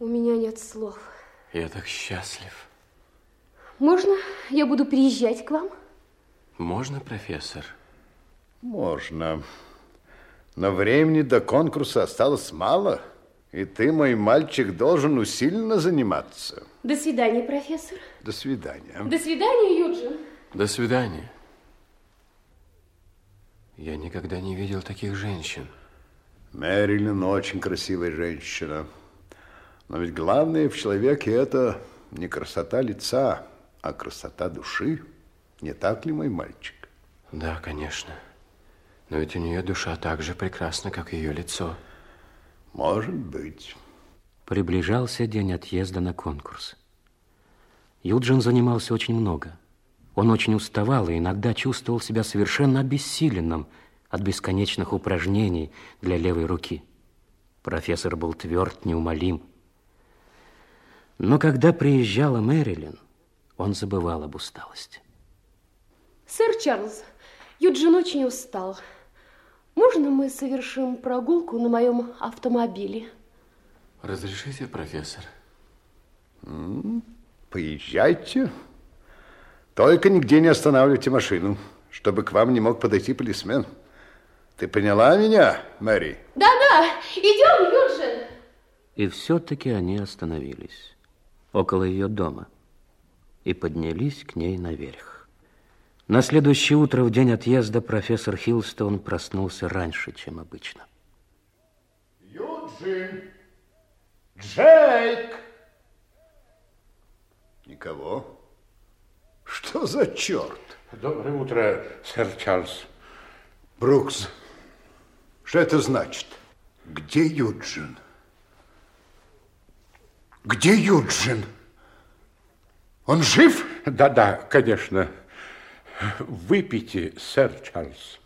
У меня нет слов. Я так счастлив. Можно я буду приезжать к вам? Можно, профессор? Можно. Но времени до конкурса осталось мало, и ты, мой мальчик, должен усиленно заниматься. До свидания, профессор. До свидания. До свидания, Юджин. До свидания. Я никогда не видел таких женщин. Мэрилин очень красивая женщина. Но ведь главное в человеке это не красота лица, а красота души. Не так ли, мой мальчик? Да, конечно. Но ведь у нее душа так же прекрасна, как ее лицо. Может быть. Приближался день отъезда на конкурс. Юджин занимался очень много. Он очень уставал и иногда чувствовал себя совершенно обессиленным от бесконечных упражнений для левой руки. Профессор был тверд, неумолим. Но когда приезжала Мэрилин, он забывал об усталости. Сэр Чарльз, Юджин очень устал. Можно мы совершим прогулку на моем автомобиле? Разрешите, профессор? Поезжайте. Только нигде не останавливайте машину, чтобы к вам не мог подойти полисмен. Ты поняла меня, Мэри? Да-да, идем, Юджин. И все-таки они остановились около ее дома и поднялись к ней наверх. На следующее утро, в день отъезда, профессор Хилстон проснулся раньше, чем обычно. Юджин! Джейк! Никого? Что за черт? Доброе утро, сэр Чарльз. Брукс, что это значит? Где Юджин? Где Юджин? Он жив? Да, конечно. Выпейте, сэр Чарльз.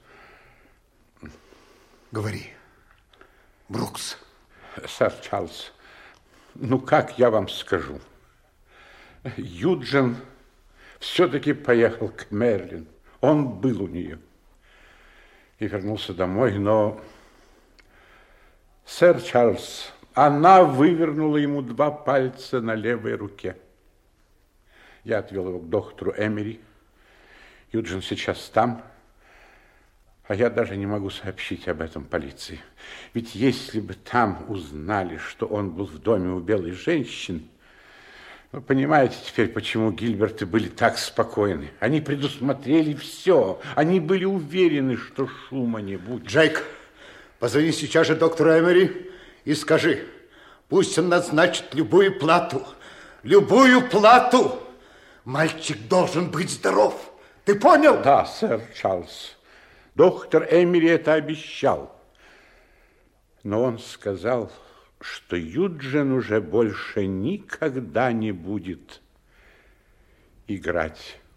Говори, Брукс. Сэр Чарльз, ну как я вам скажу? Юджин все-таки поехал к Мэрилин. Он был у нее и вернулся домой, но, сэр Чарльз, она вывернула ему 2 пальца на левой руке. Я отвел его к доктору Эмери. Юджин сейчас там, а я даже не могу сообщить об этом полиции. Ведь если бы там узнали, что он был в доме у белой женщины, вы понимаете теперь, почему Гильберты были так спокойны. Они предусмотрели все. Они были уверены, что шума не будет. Джейк, позвони сейчас же доктору Эмери и скажи, пусть он назначит любую плату. Любую плату. Мальчик должен быть здоров. Ты понял? Да, сэр Чарльз. Доктор Эмери это обещал. Но он сказал, что Юджин уже больше никогда не будет играть